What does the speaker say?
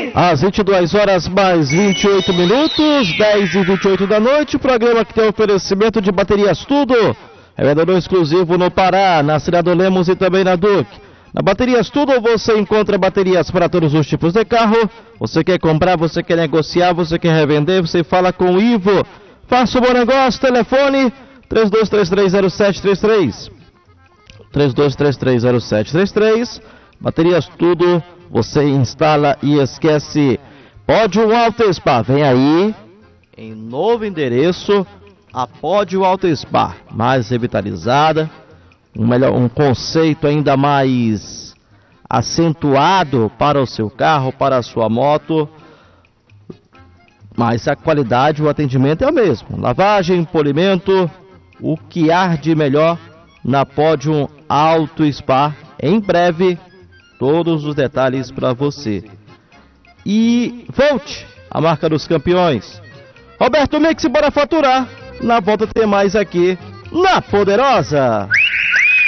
Às 22 horas mais 28 minutos, 10h28 da noite, o programa que tem oferecimento de baterias Tudo, revendedor exclusivo no Pará, na Cidade Lemos e também na Duque. Na Baterias Tudo você encontra baterias para todos os tipos de carro. Você quer comprar, você quer negociar, você quer revender, você fala com o Ivo. Faça um bom negócio, telefone 32330733. 32330733. Baterias Tudo, você instala e esquece. Pódio Auto Spa, vem aí em novo endereço, a Pódio Auto Spa, mais revitalizada, um conceito ainda mais acentuado para o seu carro, para a sua moto, mas a qualidade, o atendimento é o mesmo. Lavagem, polimento, o que há de melhor na Pódio Auto Spa. Em breve, todos os detalhes para você. E Volt, a marca dos campeões. Roberto Mix, bora faturar. Na volta tem mais aqui na Poderosa.